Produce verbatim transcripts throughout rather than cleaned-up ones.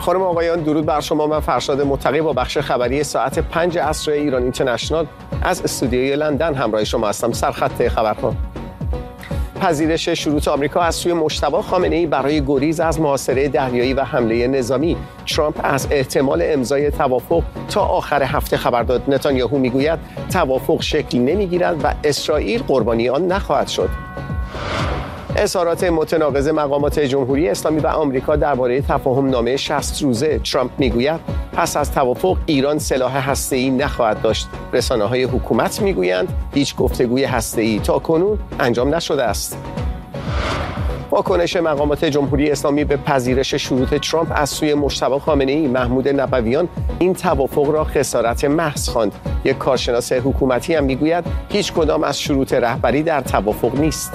خانم آقایان، درود بر شما. من فرشاد متقی با بخش خبری ساعت پنج عصر ایران اینترنشنال از استودیوی لندن همراه شما هستم. سرخط خبرها: پذیرش شروط آمریکا از سوی مجتبی خامنه‌ای برای گریز از محاصره دریایی و حمله نظامی. ترامپ از احتمال امضای توافق تا آخر هفته خبر داد. نتانیاهو میگوید توافق شکل نمیگیرد و اسرائیل قربانی آن نخواهد شد. اظهارات متناقض مقامات جمهوری اسلامی و آمریکا درباره تفاهم نامه شصت روزه. ترامپ میگوید پس از توافق ایران سلاح هسته‌ای نخواهد داشت. رسانه‌های حکومت میگویند هیچ گفتگوی هسته‌ای تاکنون انجام نشده است. واکنش مقامات جمهوری اسلامی به پذیرش شروط ترامپ از سوی مجتبی خامنه‌ای. محمود نبویان این توافق را خسارت محض خواند. یک کارشناس حکومتی هم میگوید هیچ کدام از شروط رهبری در توافق نیست.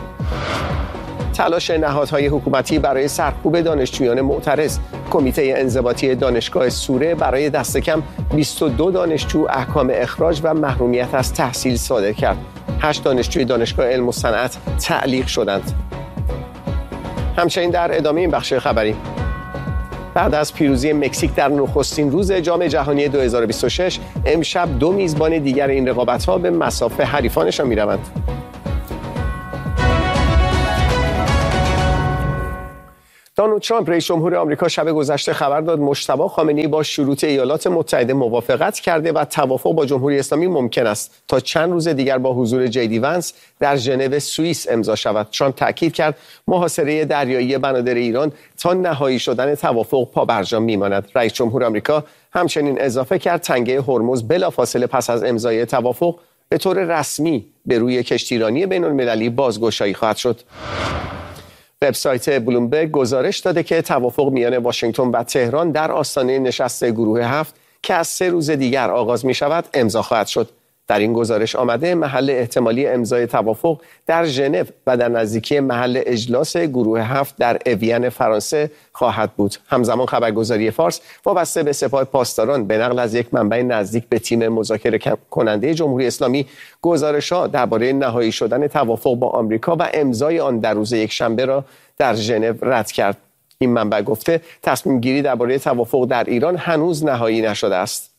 تلاش نهادهای حکومتی برای سرکوب دانشجویان معترض. کمیته انضباطی دانشگاه سوره برای دست کم بیست و دو دانشجو احکام اخراج و محرومیت از تحصیل صادر کرد. هشت دانشجوی دانشگاه علم و صنعت تعلیق شدند. همچنین در ادامه این بخش خبری، بعد از پیروزی مکزیک در نخستین روز جام جهانی دو هزار و بیست و شش، امشب دو میزبان دیگر این رقابت‌ها به مصاف حریفانشان می‌روند. دونالد ترامپ رئیس جمهور آمریکا شب گذشته خبر داد مجتبی خامنه‌ای با شروط ایالات متحده موافقت کرده و توافق با جمهوری اسلامی ممکن است تا چند روز دیگر با حضور جی دی ونس در ژنو سوئیس امضا شود. ترامپ تاکید کرد محاصره دریایی بنادر ایران تا نهایی شدن توافق پابرجا میماند. رئیس جمهور آمریکا همچنین اضافه کرد تنگه هرمز بلافاصله پس از امضای توافق به طور رسمی به روی کشتیرانی بین‌المللی بازگشایی خواهد شد. وبسایت بلومبرگ گزارش داده که توافق میان واشنگتن و تهران در آستانه نشست گروه هفت که از سه روز دیگر آغاز می شود امضا خواهد شد. در این گزارش آمده محل احتمالی امضای توافق در ژنو و در نزدیکی محل اجلاس گروه هفت در اوین فرانسه خواهد بود. همزمان خبرگزاری فارس وابسته به سپاه پاسداران به نقل از یک منبع نزدیک به تیم مذاکره کننده جمهوری اسلامی گزارش‌ها درباره نهایی شدن توافق با آمریکا و امضای آن در روز یکشنبه را در ژنو رد کرد. این منبع گفته تصمیم گیری درباره توافق در ایران هنوز نهایی نشده است.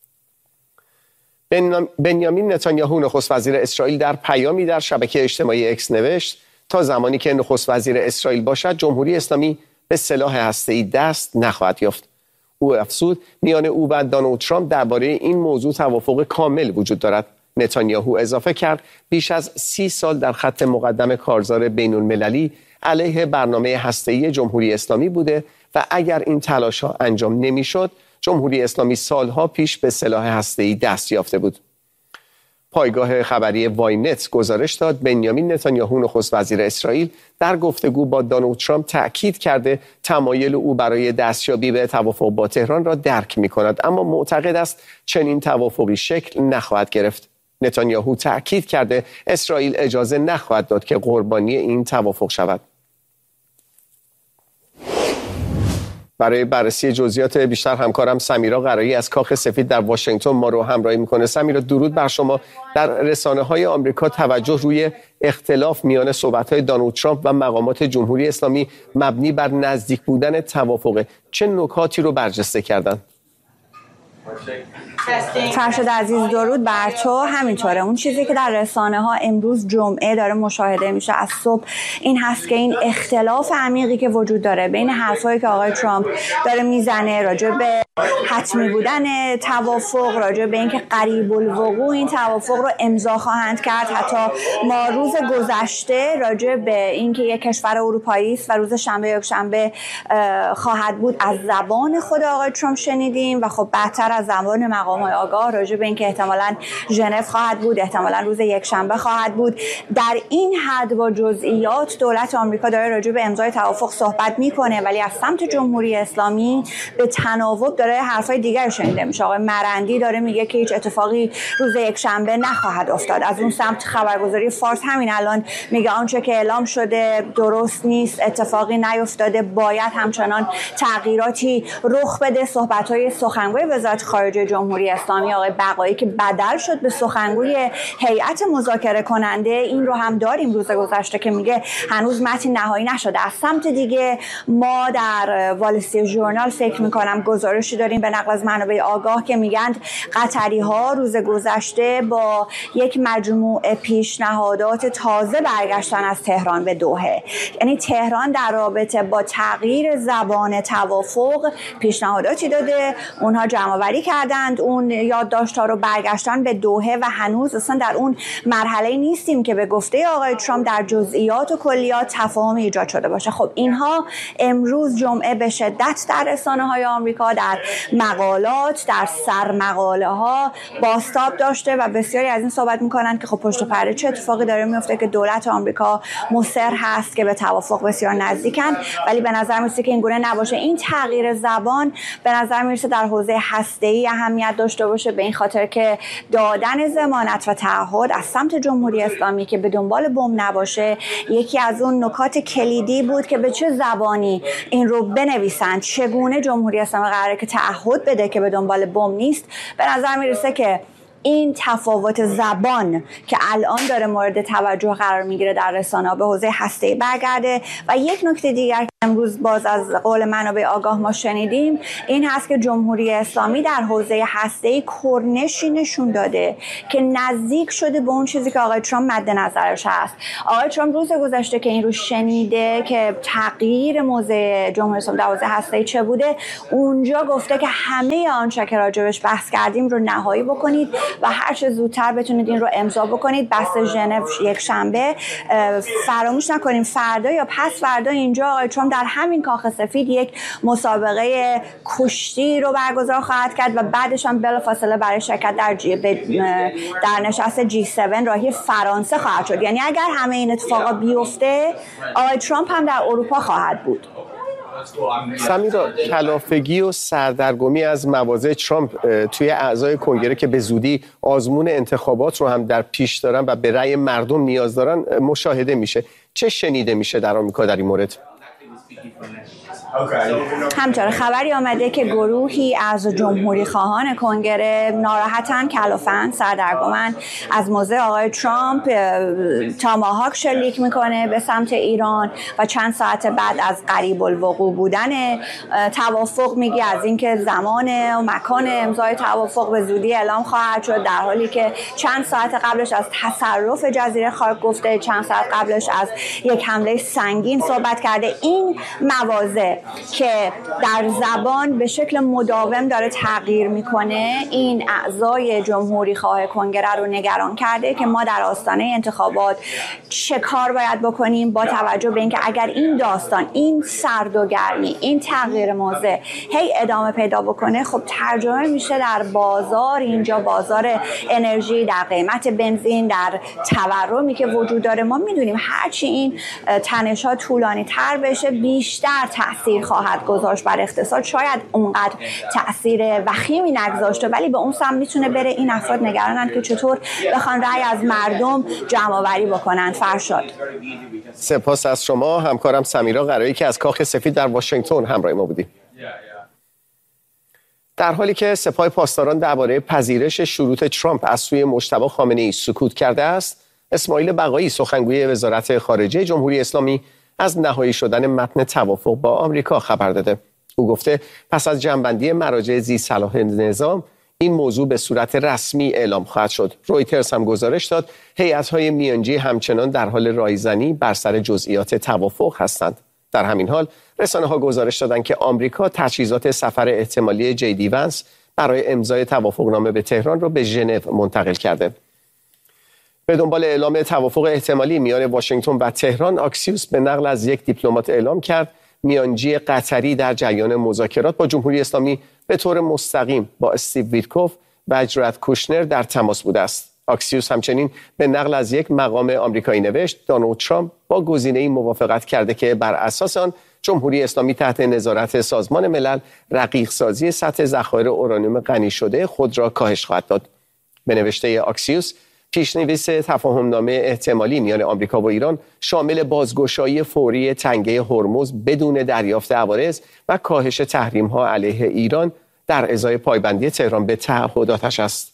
بنیامین نتانیاهو نخست وزیر اسرائیل در پیامی در شبکه اجتماعی اکس نوشت تا زمانی که نخست وزیر اسرائیل باشد جمهوری اسلامی به سلاح هسته‌ای دست نخواهد یافت. او افزود میان او و دونالد ترامپ درباره این موضوع توافق کامل وجود دارد. نتانیاهو اضافه کرد بیش از سی سال در خط مقدم کارزار بین‌المللی علیه برنامه هسته‌ای جمهوری اسلامی بوده و اگر این تلاش‌ها انجام نمی‌شد جمهوری اسلامی سالها پیش به سلاح هسته‌ای دست یافته بود. پایگاه خبری واینت گزارش داد بنیامین نتانیاهو نخست وزیر اسرائیل در گفتگو با دونالد ترامپ تأکید کرده تمایل او برای دستیابی به توافق با تهران را درک می‌کند، اما معتقد است چنین توافقی شکل نخواهد گرفت. نتانیاهو تأکید کرده اسرائیل اجازه نخواهد داد که قربانی این توافق شود. برای بررسی جزئیات بیشتر همکارم سمیرا قرایی از کاخ سفید در واشنگتن ما رو همراهی میکنه. سمیرا درود بر شما. در رسانه‌های آمریکا توجه روی اختلاف میان صحبت‌های دونالد ترامپ و مقامات جمهوری اسلامی مبنی بر نزدیک بودن توافق چه نکاتی رو برجسته کردن؟ فرشاد عزیز درود بر تو. همینطوره اون چیزی که در رسانه ها امروز جمعه داره مشاهده میشه از صبح این هست که این اختلاف عمیقی که وجود داره بین حرفایی که آقای ترامپ داره میزنه راجع به حتمی بودن توافق، راجع به اینکه قریب الوقوع این توافق رو امضا خواهند کرد. حتی ما روز گذشته راجع به اینکه یک کشور اروپایی است و روز شنبه یک شنبه خواهد بود از زبان خود آقای ترامپ شنیدیم و خب بعدتر از زبان مقام‌های آگاه راجع به اینکه احتمالاً ژنو خواهد بود، احتمالاً روز یکشنبه خواهد بود. در این حد با جزئیات دولت آمریکا داره راجع به امضای توافق صحبت میکنه، ولی از سمت جمهوری اسلامی به تناوب داره حرفای دیگر شنیده میشه. آقای مرندی داره میگه که هیچ اتفاقی روز یکشنبه نخواهد افتاد. از اون سمت خبرگزاری فارس همین الان میگه آنچه که اعلام شده درست نیست، اتفاقی نیفتاده، باید همچنان تغییراتی رخ بده. صحبت‌های سخنگوی وزارت خارجه جمهوری اسلامی آقای بقایی که بدل شد به سخنگوی هیئت مذاکره کننده، این رو هم داریم روز گذشته که میگه هنوز متن نهایی نشده. از سمت دیگه ما در وال استریت ژورنال فکر میکنم گزارشی داریم به نقل از منابع آگاه که میگن قطری ها روز گذشته با یک مجموعه پیشنهادات تازه برگشتن از تهران به دوحه. یعنی تهران در رابطه با تغییر زبان توافق پیشنهاداتی داده، اونها جمع آوری کردند اون یادداشت‌ها رو، برگشتن به دوحه و هنوز اصلا در اون مرحله نیستیم که به گفته آقای ترامپ در جزئیات و کلیات تفاهم ایجاد شده باشه. خب اینها امروز جمعه به شدت در رسانه‌های آمریکا، در مقالات، در سرمقاله ها بازتاب داشته و بسیاری از این صحبت میکنن که خب پشت پرده چه اتفاقی داره میفته که دولت آمریکا مصر هست که به توافق بسیار نزدیکن، ولی به نظر میرسه که این گونه نباشه. این تغییر زبان به نظر میرسه در حوزه هسته‌ای اهمیت داشته باشه، به این خاطر که دادن ضمانت و تعهد از سمت جمهوری اسلامی که به دنبال بمب نباشه یکی از اون نکات کلیدی بود که به چه زبانی این رو بنویسند، چگونه جمهوری اسلامی قراره که تعهد بده که به دنبال بمب نیست. به نظر میرسه که این تفاوت زبان که الان داره مورد توجه قرار میگیره در رسانه‌ها به حوزه هسته‌ای برگرده. و یک نکته دیگر که امروز باز از قول منابع آگاه ما شنیدیم این هست که جمهوری اسلامی در حوزه هسته‌ای کرنشی نشون داده که نزدیک شده به اون چیزی که آقای ترامپ مد نظرش هست. آقای ترامپ روز گذشته که این رو شنیده که تغییر موضع جمهوری اسلامی در حوزه هسته‌ای چه بوده، اونجا گفته که همه آنچه که راجبش بحث کردیم رو نهایی بکنید و هر چه زودتر بتونید این رو امضا بکنید. بحث ژنو یک شنبه، فراموش نکنیم فردا یا پس فردا اینجا آقای ترامپ در همین کاخ سفید یک مسابقه کشتی رو برگزار خواهد کرد و بعدش هم بلافاصله برای شرکت در جی در نشست جی هفت راهی فرانسه خواهد شد. یعنی اگر همه این اتفاقا بیفته آقای ترامپ هم در اروپا خواهد بود. سمیرا، کلافگی و سردرگمی از مواضع ترامپ توی اعضای کنگره که به زودی آزمون انتخابات رو هم در پیش دارن و به رأی مردم نیاز دارن مشاهده میشه. چه شنیده میشه در آمریکا در این مورد؟ همچنین خبری آمده که گروهی از جمهوری خواهان کنگره ناراحتن، کلافن، سردرگمن از موضع آقای ترامپ. تاماهاک شلیک میکنه به سمت ایران و چند ساعت بعد از قریب الوقوع بودن توافق میگه از اینکه زمان و مکان امضای توافق به زودی اعلام خواهد شد، در حالی که چند ساعت قبلش از تصرف جزیره خاک گفته، چند ساعت قبلش از یک حمله سنگین صحبت کرده. این مواضع که در زبان به شکل مداوم داره تغییر میکنه این اعضای جمهوری خواه کنگره رو نگران کرده که ما در آستانه انتخابات چه کار باید بکنیم با توجه به اینکه اگر این داستان، این سرد و گرمی، این تغییر موضع هی ادامه پیدا بکنه، خب ترجمه میشه در بازار، اینجا بازار انرژی، در قیمت بنزین، در تورمی که وجود داره. ما میدونیم هرچی این تنش‌ها طولانی تر بشه بیشتر تأثیر خواهد گذاشت بر اقتصاد. شاید اونقدر تأثیر وخیمی نگذاشته ولی به اون سمت میتونه بره. این افراد نگرانند که چطور بخوان رأی از مردم جمع آوری بکنن. فرشاد، سپاس از شما. همکارم سمیرا قرایی که از کاخ سفید در واشنگتن همراه ما بودیم. در حالی که سپاه پاسداران درباره پذیرش شروط ترامپ از سوی مجتبی خامنه‌ای سکوت کرده است، اسماعیل بقایی سخنگوی وزارت خارجه جمهوری اسلامی از نهایی شدن متن توافق با آمریکا خبر داده. او گفته پس از جمع‌بندی مراجع ذی صلاح نظام این موضوع به صورت رسمی اعلام خواهد شد. رویترز هم گزارش داد هیئت‌های میانجی همچنان در حال رایزنی بر سر جزئیات توافق هستند. در همین حال رسانه‌ها گزارش دادند که آمریکا تجهیزات سفر احتمالی جی دی ونس برای امضای توافقنامه به تهران را به ژنو منتقل کرده. به دنبال اعلام توافق احتمالی میان واشنگتن و تهران، آکسیوس به نقل از یک دیپلمات اعلام کرد میانجی قطری در جریان مذاکرات با جمهوری اسلامی به طور مستقیم با استیو ویتکوف و جرد کوشنر در تماس بوده است. آکسیوس همچنین به نقل از یک مقام آمریکایی نوشت دونالد ترامپ با گزینه‌ای موافقت کرده که بر اساس آن جمهوری اسلامی تحت نظارت سازمان ملل رقیق سازی سطح ذخایر اورانیوم غنی شده خود را کاهش خواهد داد. به نوشته آکسیوس، پیشنویس تفاهمنامه احتمالی میان آمریکا و ایران شامل بازگشایی فوری تنگه هرمز بدون دریافت عوارض و کاهش تحریم‌ها علیه ایران در ازای پایبندی تهران به تعهداتش است.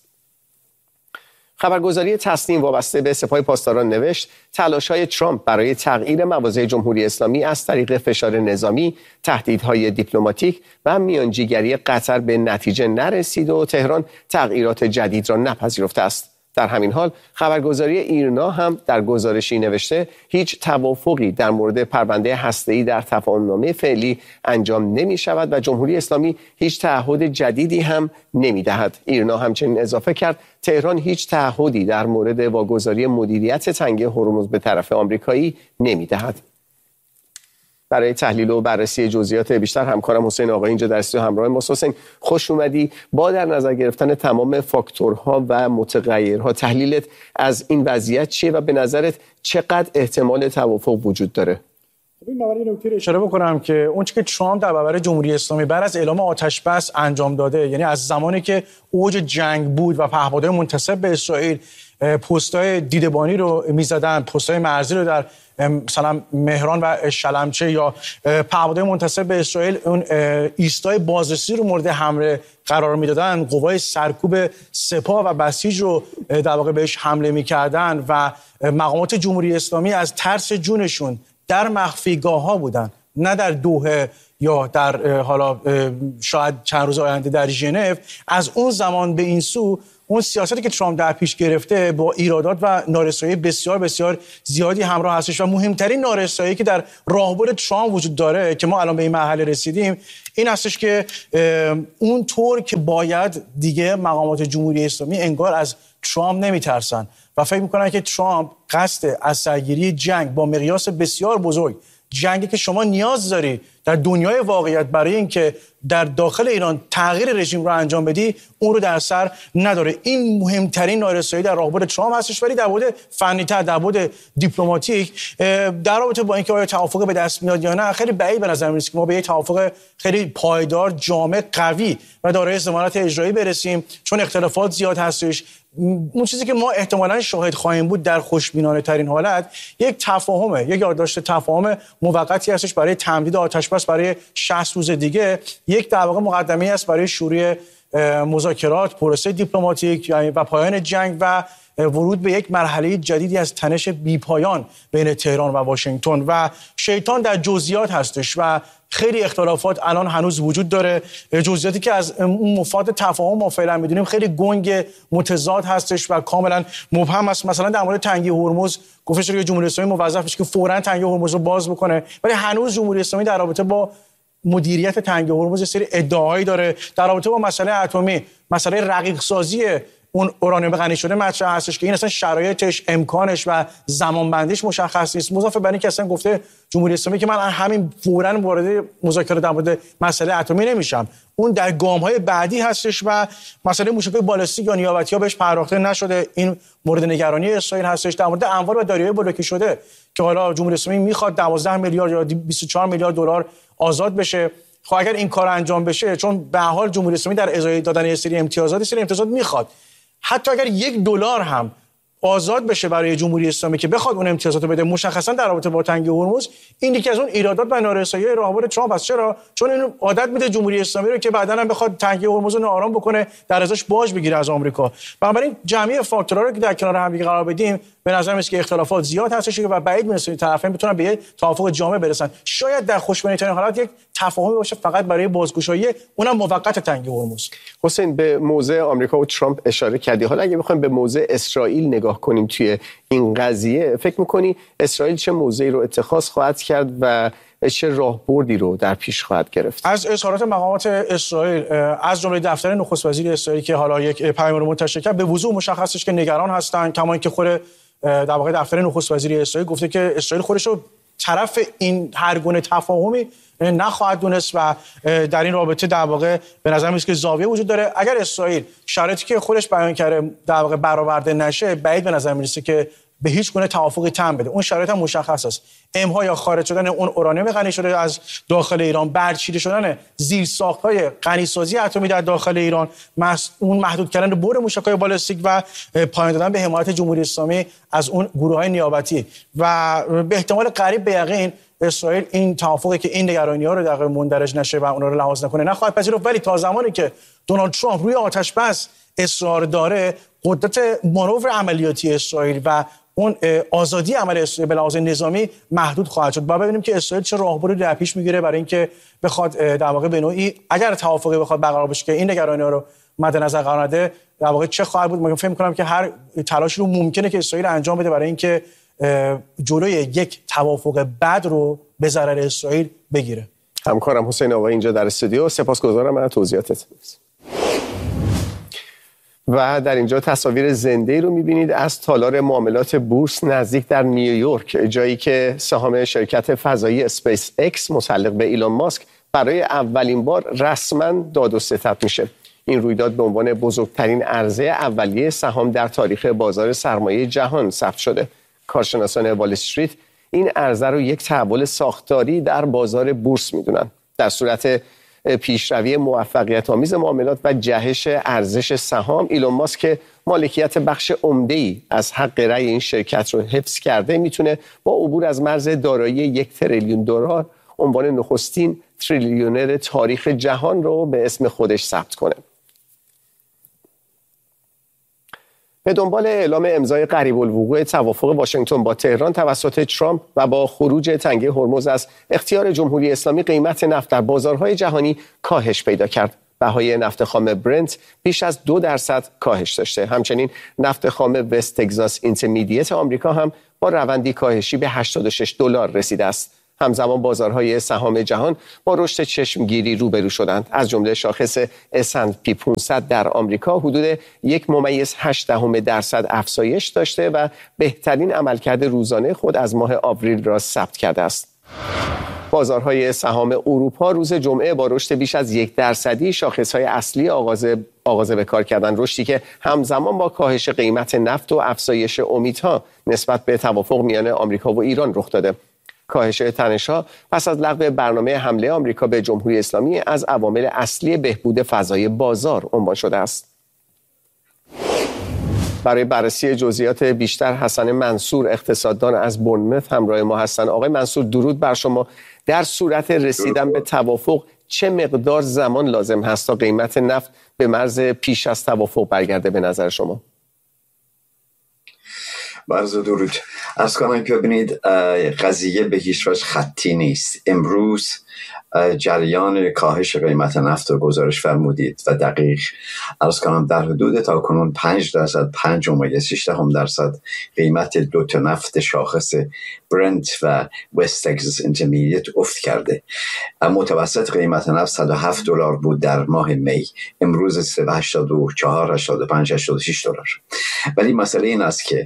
خبرگزاری تسنیم وابسته به سپاه پاسداران نوشت تلاش‌های ترامپ برای تغییر مواضع جمهوری اسلامی از طریق فشار نظامی، تهدیدهای دیپلماتیک و میانجیگری قطر به نتیجه نرسید و تهران تغییرات جدید را نپذیرفته است. در همین حال خبرگزاری ایرنا هم در گزارشی نوشته هیچ توافقی در مورد پرونده هسته‌ای در تفاهمنامه فعلی انجام نمی شود و جمهوری اسلامی هیچ تعهد جدیدی هم نمی دهد. ایرنا همچنین اضافه کرد تهران هیچ تعهدی در مورد واگذاری مدیریت تنگه هرمز به طرف آمریکایی نمی دهد. برای تحلیل و بررسی جزئیات بیشتر همکارم حسین آقایی اینجا در استودیو همراه ماست. حسین خوش اومدی. با در نظر گرفتن تمام فاکتورها و متغیرها تحلیلت از این وضعیت چیه و به نظرت چقدر احتمال توافق وجود داره؟ این موارد نکته اشاره بکنم که اون چیزی که ترامپ در برابر جمهوری اسلامی بعد از اعلام آتش بس انجام داده، یعنی از زمانی که اوج جنگ بود و پهپادهای منتسب به اسرائیل پست‌های دیدبانی رو می‌زدن، پست‌های مرزی رو در مثلا مهران و شلمچه یا پهپادهای منتسب به اسرائیل اون ایستای بازرسی رو مورد حمله قرار میدادن، قوای سرکوب سپاه و بسیج رو در واقع بهش حمله می‌کردن و مقامات جمهوری اسلامی از ترس جونشون در مخفیگاه‌ها بودن، نه در دوحه یا در حالا شاید چند روز آینده در ژنو. از اون زمان به این سو اون سیاستی که ترامپ در پیش گرفته با ایرادات و نارسایی بسیار بسیار زیادی همراه هستش و مهمترین نارسایی که در راهبر ترامپ وجود داره که ما الان به این مرحله رسیدیم این هستش که اون طور که باید دیگه مقامات جمهوری اسلامی انگار از ترامپ نمیترسن و فکر میکنن که ترامپ قصد از سرگیری جنگ با مقیاس بسیار بزرگ، جنگی که شما نیاز داری در دنیای واقعیت برای اینکه در داخل ایران تغییر رژیم رو انجام بدی، اون رو در سر نداره. این مهمترین نارسایی در راهبر ترامپ هستش. ولی در مورد فنی‌تر، در مورد دیپلماتیک، در رابطه با اینکه آیا توافق به دست میاد یا نه، خیلی بعید به نظر میاد که ما به یک توافق خیلی پایدار، جامع، قوی و دارای ضمانت اجرایی برسیم، چون اختلافات زیاد هستش. اون چیزی که ما احتمالاً شاهد خواهیم بود در خوشبینانه ترین حالت یک تفاهمه، یک یادداشت تفاهم موقتی هستش برای تمدید آتش بس برای شصت روز دیگه، یک در واقع مقدمه‌ای است برای شروع مذاکرات، پروسه دیپلماتیک و پایان جنگ و ورود به یک مرحله جدیدی از تنش بی‌پایان بین تهران و واشنگتن. و شیطان در جزئیات هستش و خیلی اختلافات الان هنوز وجود داره. جزئیاتی که از اون مفاد تفاهم ما فعلا می‌دونیم خیلی گنگ، متضاد هستش و کاملا مبهم است. مثلا در مورد تنگه هرمز گفته شده که جمهوری اسلامی موظف است که فوراً تنگه هرمز رو باز بکنه، ولی هنوز جمهوری اسلامی در رابطه با مدیریت تنگه هرمز یه سری ادعاهایی داره. در رابطه با مسئله اتمی، مسئله رقیق سازی اون اورانیوم غنی شده مطرح هستش که این اصلا شرایطش، امکانش و زمانبندیش مشخص نیست. مضافه بر این که اصلا گفته جمهوری اسلامی که من همین فوراً وارد مذاکره در مورد مسئله اتمی نمیشم، اون در گام‌های بعدی هستش و مسئله موشک‌های بالستیک یا نیابتی‌ها بهش پرداخته نشده. این مورد نگرانی اسرائیل هستش. در مورد اموال و دارایی‌های بلوکه شده که حالا جمهوری اسلامی میخواد دوازده میلیارد یا بیست و چهار میلیارد دلار آزاد بشه. خب اگر این کار انجام بشه، چون به هر حال جمهوری اسلامی در ازای دادن یه سری امتیازات سری امتیازات میخواد، حتی اگر یک دلار هم آزاد بشه برای جمهوری اسلامی که بخواد اون امتیازات بده، مشخصا در رابطه با تنگه هرمز، این یکی از اون ایرادات و نارسایی‌های راهبر ترامپ است. چرا؟ چون این عادت میده جمهوری اسلامی رو که بعداً هم بخواد تنگه هرمز رو ناآرام بکنه، در ازاش باج بگیره از آمریکا. بنابراین جمعی فاکتورها رو که در کنار هم قرار بدیم، به نظر میاد که اختلافات زیاد هستش و بعید میاد طرفین بتونن به توافق جامع برسن. شاید در خوشبینانه‌ترین حالت یک تفاهمی باشه فقط برای بازگشایی، اونم موقت تنگه هرمز. حسین، به موضع آمریکا و ترامپ اشاره کردی. حالا اگه بخوایم به موضع اسرائیل نگاه کنیم توی این قضیه، فکر می‌کنی اسرائیل چه موضعی رو اتخاذ خواهد کرد و چه راهبردی رو در پیش خواهد گرفت؟ از اظهارات مقامات اسرائیل، از جمله دفتر نخست وزیر اسرائیل که حالا یک پیام رو منتشر کرد، به وضوح مشخصش که نگران هستن، کما اینکه خود در واقع دفتر نخست وزیر اسرائیل گفته که اسرائیل خودش رو طرف این هر گونه تفاهمی نخواهد دونست و در این رابطه در واقع به نظر میاد که زاویه وجود داره. اگر اسرائیل شرایطی که خودش بیان کرده در واقع برآورده نشه، بعید به نظر میرسه که به هیچ گونه توافقی تم بده. اون شرایط هم مشخص است. امها یا خارج شدن اون اورانیوم غنی شده از داخل ایران، برچیده شدن زیرساخت‌های غنی‌سازی اتمی در داخل ایران، اون محدود کردن بر موشک‌های بالستیک و پایان دادن به حمایت جمهوری اسلامی از اون گروه‌های نیابتی و به احتمال قریب به یقین اسرائیل این توافقی که این نگرانی‌ها رو در واقع مندرج نشه و اونها رو لحاظ نکنه نخواهد پذیرفت. ولی تا زمانی که دونالد ترامپ روی آتش بس اصرار داره، قدرت مانور عملیاتی اسرائیل و اون آزادی عمل اسرائیل به لحاظ نظامی محدود خواهد شد. با ببینیم که اسرائیل چه راهبردی در پیش میگیره برای اینکه بخواد در واقع به نوعی اگر توافقی بخواد برقرار بشه که این نگرانی‌ها رو مد نظر قرار نده، در واقع چه خواهد بود. من فکر می‌کنم که هر تلاشی رو ممکنه که اسرائیل انجام بده برای اینکه جلوی یک توافق بد رو به ضرر اسرائیل بگیره. همکارم حسین آقایی اینجا در استودیو، سپاسگزارم از توضیحاتت. و در اینجا تصاویر زنده رو می‌بینید از تالار معاملات بورس نزدیک در نیویورک، جایی که سهام شرکت فضایی اسپیس اکس متعلق به ایلان ماسک برای اولین بار رسما داد و ستد میشه. این رویداد به عنوان بزرگترین عرضه اولیه سهام در تاریخ بازار سرمایه جهان ثبت شده. کارشناسان وال استریت این عرضه رو یک تحول ساختاری در بازار بورس میدونن. در صورت پیشروی موفقیت آمیز معاملات و جهش ارزش سهام، ایلان ماسک که مالکیت بخش عمده‌ای از حق رأی این شرکت رو حفظ کرده، میتونه با عبور از مرز دارایی یک تریلیون دلار عنوان نخستین تریلیونر تاریخ جهان رو به اسم خودش ثبت کنه. به دنبال اعلام امضای قریب الوقوع توافق واشنگتن با تهران توسط ترامپ و با خروج تنگه هرمز از اختیار جمهوری اسلامی، قیمت نفت در بازارهای جهانی کاهش پیدا کرد. بهای نفت خام برنت بیش از دو درصد کاهش داشته. همچنین نفت خام وست تگزاس اینترمدییت آمریکا هم با روندی کاهشی به هشتاد و شش دلار رسیده است. همزمان بازارهای سهام جهان با رشد چشمگیری روبرو شدند. از جمله شاخص اس اند پی پانصد در آمریکا حدود یک ممیز هشت دهم درصد افزایش داشته و بهترین عملکرد روزانه خود از ماه آوریل را ثبت کرده است. بازارهای سهام اروپا روز جمعه با رشد بیش از یک درصدی شاخصهای اصلی آغاز آغاز به کار کردن، رشدی که همزمان با کاهش قیمت نفت و افزایش امیدها نسبت به توافق میان آمریکا و ایران رخ داده. کاهش تنش‌ها پس از لغو برنامه حمله آمریکا به جمهوری اسلامی از عوامل اصلی بهبود فضای بازار عنوان شده است. برای بررسی جزئیات بیشتر حسن منصور اقتصاددان از بورنموث همراه ما هستند. آقای منصور درود بر شما. در صورت رسیدن به توافق چه مقدار زمان لازم هست تا قیمت نفت به مرز پیش از توافق برگرده به نظر شما؟ عرض درود. عرض کنم که ببینید قضیه به هیچ وجه خطی نیست. امروز جریان کاهش قیمت نفت رو گزارش فرمودید و دقیق عرض کنم در حدود تا کنون پنج درصد پنج و شش دهم درصد قیمت دو تا نفت شاخص برنت و وست تگزاس اینترمدییت افت کرده. متوسط قیمت نفت صد و هفت دلار بود در ماه می، امروز هشتاد و چهار هشتاد و پنج هشتاد و شش دلار. ولی مسئله این است که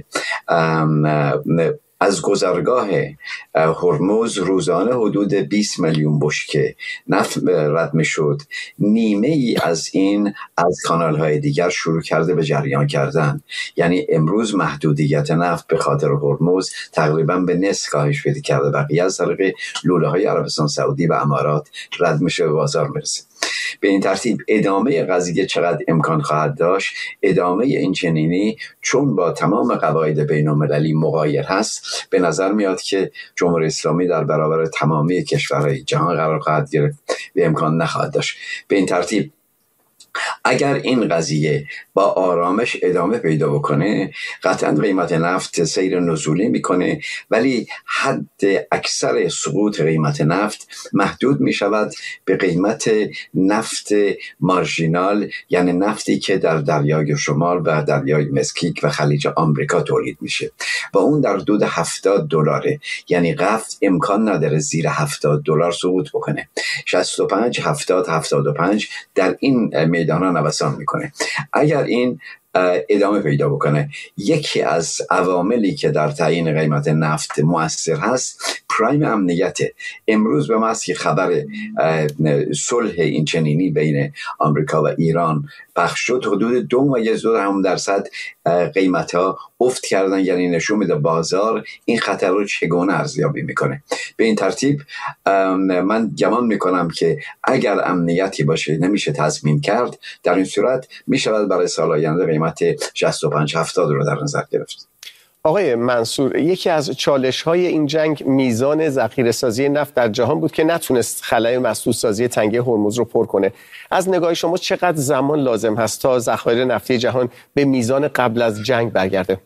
از گذرگاه هرمز روزانه حدود بیست میلیون بشکه نفت رد می شد. نیمه ای از این از کانال های دیگر شروع کرده به جریان کردن. یعنی امروز محدودیت نفت به خاطر هرمز تقریبا به نصف کاهش پیدا کرده. بقیه از طریق لوله های عربستان سعودی و امارات رد میشه به بازار میرسه. به این ترتیب ادامه قضیه چقدر امکان خواهد داشت؟ ادامه این چنینی چون با تمام قواعد بین المللی مغایر هست، به نظر میاد که جمهوری اسلامی در برابر تمامی کشورهای جهان قرار خواهد گرفت و امکان نخواهد داشت. به این ترتیب اگر این قضیه با آرامش ادامه پیدا بکنه، قطعا قیمت نفت سیر نزولی میکنه، ولی حد اکثر سقوط قیمت نفت محدود میشود به قیمت نفت مارژینال، یعنی نفتی که در دریای شمال و دریای مسکیک و خلیج آمریکا تولید میشه و اون در حدود هفتاد دلاره. یعنی نفت امکان نداره زیر هفتاد دلار سقوط بکنه. شصت و پنج هفتاد هفتاد و پنج در این میدانا نوسان میکنه. اگر این ادامه پیدا بکنه، یکی از عواملی که در تعیین قیمت نفت مؤثر هست پرایم امنیت. امروز به محض که خبر صلح این چنینی بین آمریکا و ایران پخش شد، حدود دو ممیز دو دهم درصد قیمت ها افت کردن، یعنی نشون میده بازار این خطر رو چگونه ارزیابی میکنه. به این ترتیب من گمان میکنم که اگر امنیتی باشه نمیشه تضمین کرد، در این صورت میشود برای سال آینده قیمت شصت و پنج هفتاد رو در نظر گرفت. آقای منصور، یکی از چالش‌های این جنگ میزان ذخیره‌سازی نفت در جهان بود که نتونست خلأ مسدودسازی تنگه هرمز رو پر کنه. از نگاه شما چقدر زمان لازم هست تا ذخایر نفتی جهان به میزان قبل از جنگ برگرده؟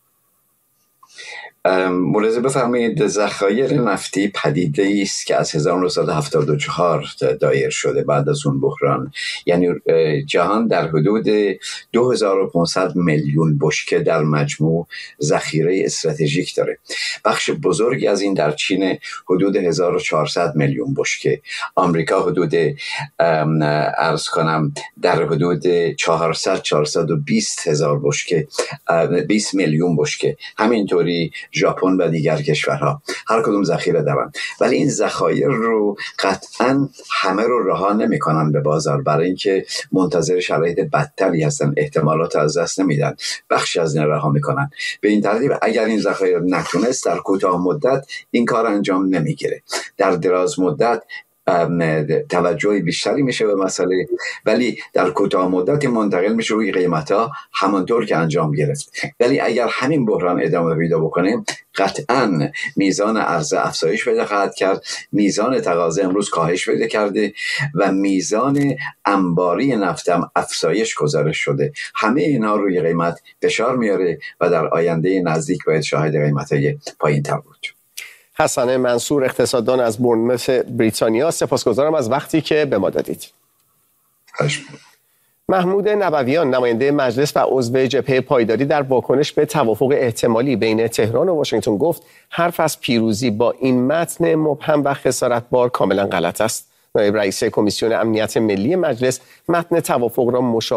ملاحظه بفرمایید، ذخایر نفتی پدیده است که از هزار و نهصد و هفتاد و چهار دایر شده بعد از اون بحران. یعنی جهان در حدود دو هزار و پانصد میلیون بشکه در مجموع ذخیره استراتژیک داره. بخش بزرگی از این در چین حدود هزار و چهارصد میلیون بشکه، آمریکا حدود عرض کنم در حدود چهارصد چهارصد و بیست هزار بشکه، بیست میلیون بشکه، همینطوری ژاپن و دیگر کشورها هر کدوم ذخیره دارن. ولی این ذخایر رو قطعا همه رو رها نمی‌کنن به بازار، برای اینکه منتظر شرایط بدتری هستن، احتمالات از دست نمیدن، بخشی از این رها میکنن. به این ترتیب اگر این ذخایر نتونست در کوتاه مدت این کار انجام نمیگیره، در دراز مدت توجه بیشتری میشه به مسئله، ولی در کوتاه مدتی منتقل میشه روی قیمتا همانطور که انجام گرفت. ولی اگر همین بحران ادامه پیدا بکنه، قطعا میزان عرضه افزایش پیدا خواهد کرد، میزان تقاضا امروز کاهش پیدا کرده و میزان انباری نفتم افزایش گزارش شده. همه اینا روی قیمت فشار میاره و در آینده نزدیک باید شاهد قیمتای پایین تر بود. حسن منصور، اقتصاددان از بورنموث بریتانیا، سپاسگزارم از وقتی که به ما دادید. محمود نبویان، نماینده مجلس و عضو جبهه پایداری، در واکنش به توافق احتمالی بین تهران و واشنگتن گفت حرف از پیروزی با این متن مبهم و خسارتبار کاملا غلط است. نایب رئیس کمیسیون امنیت ملی مجلس متن توافق را مشاهده